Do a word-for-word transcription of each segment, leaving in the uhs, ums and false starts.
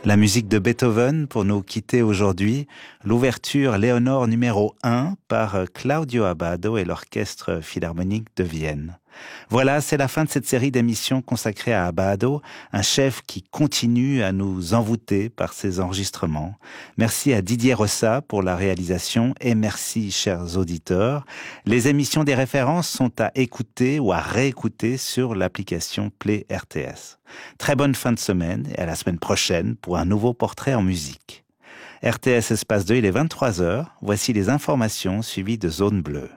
La musique de Beethoven pour nous quitter aujourd'hui. L'ouverture Léonore numéro un par Claudio Abbado et l'Orchestre Philharmonique de Vienne. Voilà, c'est la fin de cette série d'émissions consacrée à Abbado, un chef qui continue à nous envoûter par ses enregistrements. Merci à Didier Rossa pour la réalisation et merci, chers auditeurs. Les émissions des références sont à écouter ou à réécouter sur l'application Play R T S. Très bonne fin de semaine et à la semaine prochaine pour un nouveau portrait en musique. R T S Espace deux, il est vingt-trois heures. Voici les informations suivies de Zone Bleue.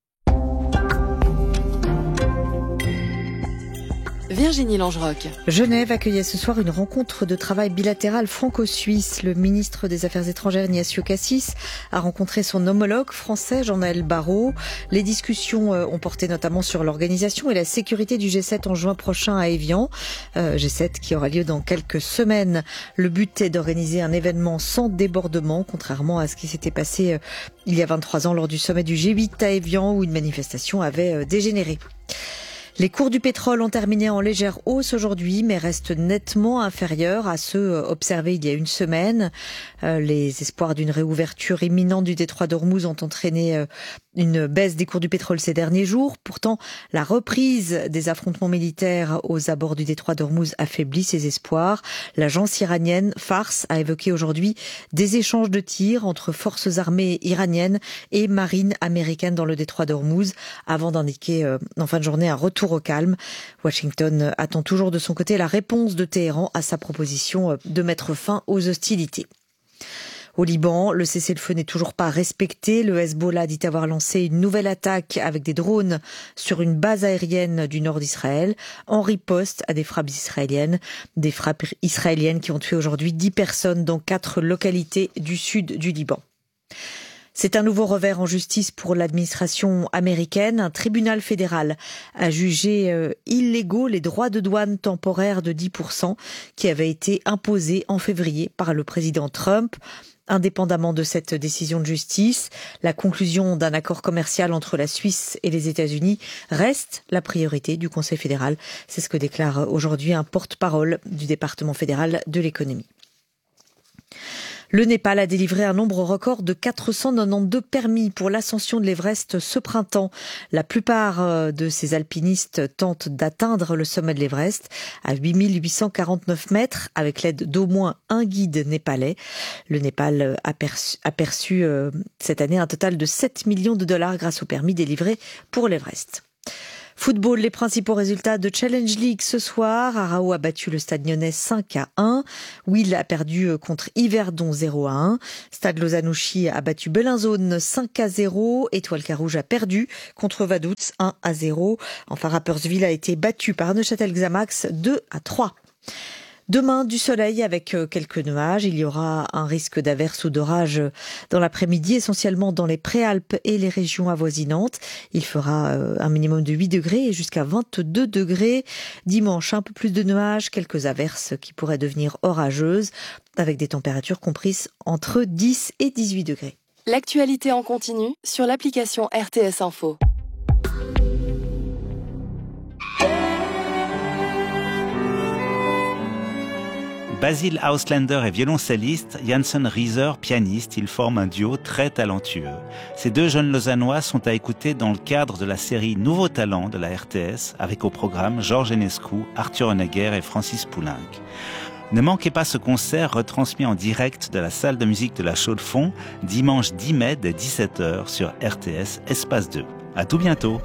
Virginie Langerock. Genève accueillait ce soir une rencontre de travail bilatérale franco-suisse. Le ministre des Affaires étrangères, Ignacio Cassis, a rencontré son homologue français, Jean-Noël Barrot. Les discussions ont porté notamment sur l'organisation et la sécurité du G sept en juin prochain à Évian. Euh, G sept qui aura lieu dans quelques semaines. Le but est d'organiser un événement sans débordement, contrairement à ce qui s'était passé euh, il y a vingt-trois ans lors du sommet du G huit à Évian où une manifestation avait euh, dégénéré. Les cours du pétrole ont terminé en légère hausse aujourd'hui, mais restent nettement inférieurs à ceux observés il y a une semaine. Euh, les espoirs d'une réouverture imminente du détroit d'Ormuz ont entraîné euh, une baisse des cours du pétrole ces derniers jours. Pourtant, la reprise des affrontements militaires aux abords du détroit d'Ormuz affaiblit ces espoirs. L'agence iranienne Fars a évoqué aujourd'hui des échanges de tirs entre forces armées iraniennes et marines américaines dans le détroit d'Ormuz, avant d'indiquer euh, en fin de journée un retour au calme. Washington attend toujours de son côté la réponse de Téhéran à sa proposition de mettre fin aux hostilités. Au Liban, le cessez-le-feu n'est toujours pas respecté. Le Hezbollah dit avoir lancé une nouvelle attaque avec des drones sur une base aérienne du nord d'Israël, en riposte à des frappes israéliennes. Des frappes israéliennes qui ont tué aujourd'hui dix personnes dans quatre localités du sud du Liban. C'est un nouveau revers en justice pour l'administration américaine. Un tribunal fédéral a jugé euh, illégaux les droits de douane temporaires de dix pour cent qui avaient été imposés en février par le président Trump. Indépendamment de cette décision de justice, la conclusion d'un accord commercial entre la Suisse et les États-Unis reste la priorité du Conseil fédéral. C'est ce que déclare aujourd'hui un porte-parole du département fédéral de l'économie. Le Népal a délivré un nombre record de quatre cent quatre-vingt-douze permis pour l'ascension de l'Everest ce printemps. La plupart de ces alpinistes tentent d'atteindre le sommet de l'Everest à huit mille huit cent quarante-neuf mètres avec l'aide d'au moins un guide népalais. Le Népal a perçu, a perçu euh, cette année un total de sept millions de dollars grâce aux permis délivrés pour l'Everest. Football, les principaux résultats de Challenge League ce soir. Arao a battu le Stade Lyonnais cinq à un. Will a perdu contre Yverdon zéro à un. Stade Lausanne-Ouchy a battu Bellinzone cinq à zéro. Étoile Carouge a perdu contre Vaduz un à zéro. Enfin, Rapperswil a été battu par Neuchâtel-Xamax deux à trois. Demain, du soleil avec quelques nuages. Il y aura un risque d'averse ou d'orage dans l'après-midi, essentiellement dans les Préalpes et les régions avoisinantes. Il fera un minimum de huit degrés et jusqu'à vingt-deux degrés. Dimanche, un peu plus de nuages, quelques averses qui pourraient devenir orageuses, avec des températures comprises entre dix et dix-huit degrés. L'actualité en continu sur l'application R T S Info. Basil Auslander est violoncelliste, Janssen Rieser pianiste, ils forment un duo très talentueux. Ces deux jeunes Lausannois sont à écouter dans le cadre de la série Nouveaux Talents de la R T S, avec au programme Georges Enescu, Arthur Honegger et Francis Poulenc. Ne manquez pas ce concert retransmis en direct de la salle de musique de la Chaux-de-Fonds, dimanche dix mai dès dix-sept heures sur R T S Espace deux. À tout bientôt.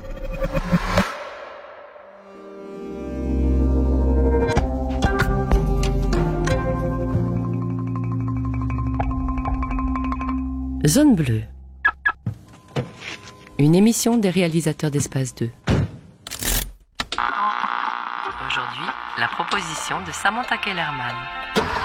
Zone Bleue, une émission des réalisateurs d'Espace deux. Aujourd'hui, la proposition de Samantha Kellerman.